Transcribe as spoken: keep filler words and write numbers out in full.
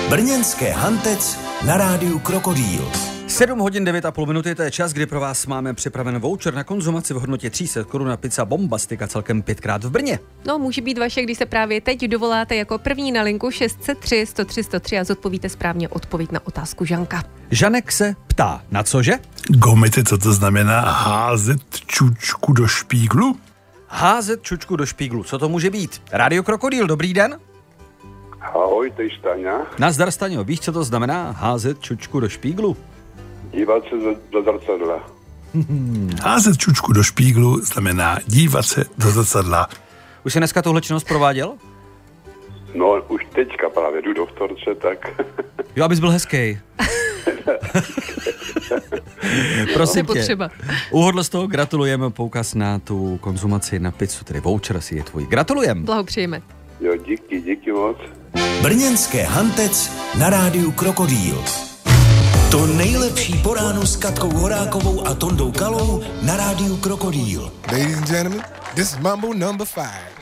Brněnské Hantec na rádiu Krokodýl. sedm hodin devět a půl minuty, to je čas, kdy pro vás máme připraven voucher na konzumaci v hodnotě tři sta korun na pizza Bombastika celkem pětkrát v Brně. No, může být vaše, když se právě teď dovoláte jako první na linku šest set tři sto tři sto tři a zodpovíte správně odpověď na otázku Žanka. Žanek se ptá, na cože? Gomity, co to znamená házet čučku do špíglu? Házet čučku do špíglu, co to může být? Rádio Krokodýl, dobrý den. Ahoj, to je Staňa. Nazdar, Staňo, víš, co to znamená házet čučku do špíglu? Dívat se do zrcadla. Házet čučku do špíglu znamená dívat se do zrcadla. Už jsi dneska tuhle činnost prováděl? No, už teďka právě jdu do vtorce, tak... Jo, abys byl hezký. Prosím tě, uhodl z toho, gratulujeme, poukaz na tu konzumaci na pizzu, tedy voucher si je tvůj. Gratulujem. Blahopřejeme. Jo, díky, díky moc. Brněnské Hantec na rádiu Krokodýl. To nejlepší po ránu s Katkou Horákovou a Tondou Kalou na rádiu Krokodýl. Ladies and gentlemen, this is Mambo number five.